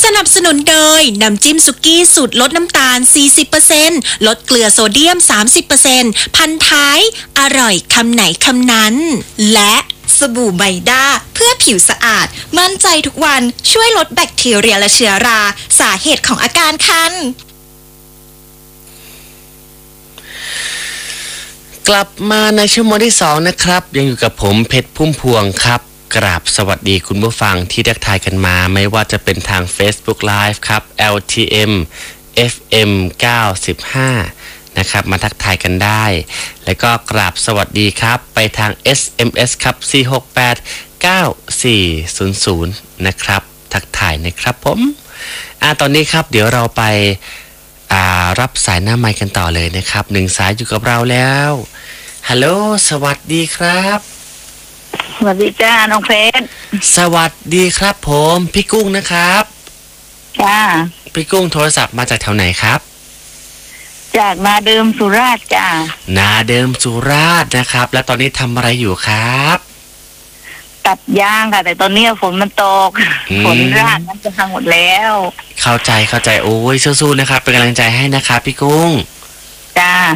สนับสนุนโดยน้ำจิ้มสุกี้สูตรลดน้ำตาล 40% ลดเกลือโซเดียม 30% พันท้ายอร่อยคำไหนคำนั้นและสบู่ไบด้าเพื่อผิวสะอาดมั่นใจทุกวันช่วยลดแบคทีเรียและเชื้อราสาเหตุของอาการคันกลับมาในชั่วโมงที่2นะครับยังอยู่กับผมเพชรพุ่มพวงครับกราบสวัสดีคุณผู้ฟังที่ทักทายกันมาไม่ว่าจะเป็นทาง Facebook Live ครับ LTM FM 95นะครับมาทักทายกันได้แล้วก็กราบสวัสดีครับไปทาง SMS ครับ4689400นะครับทักทายนะครับผมตอนนี้ครับเดี๋ยวเราไปรับสายหน้าไมค์กันต่อเลยนะครับ1สายอยู่กับเราแล้วฮัลโหลสวัสดีครับสวัสดีจ้าน้องเพชรสวัสดีครับผมพี่กุ้งนะครับจ้าพี่กุ้งโทรศัพท์มาจากแถวไหนครับจากนาเดิมสุราษฎร์จ้านาเดิมสุราษฎร์นะครับแล้วตอนนี้ทำอะไรอยู่ครับตัดยางค่ะแต่ตอนนี้ฝนมันตกฝนราดมันจะพังหมดแล้วเข้าใจโอ้ยสู้ๆนะครับเป็นกำลังใจให้นะครับพี่กุ้งจ้า